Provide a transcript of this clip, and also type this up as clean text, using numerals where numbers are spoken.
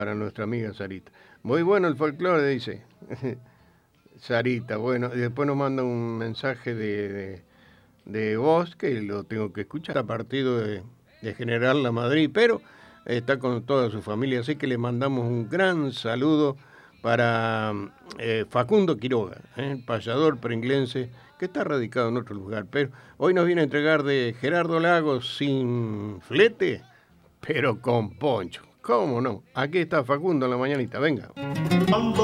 para nuestra amiga Sarita. Muy bueno el folclore, dice Sarita. Bueno, y después nos manda un mensaje de voz que lo tengo que escuchar a partir de General La Madrid, pero está con toda su familia, así que le mandamos un gran saludo para Facundo Quiroga, payador pringlense, que está radicado en otro lugar, pero hoy nos viene a entregar de Gerardo Lagos sin flete, pero con poncho. ¿Cómo no? Aquí está Facundo en la mañanita, venga.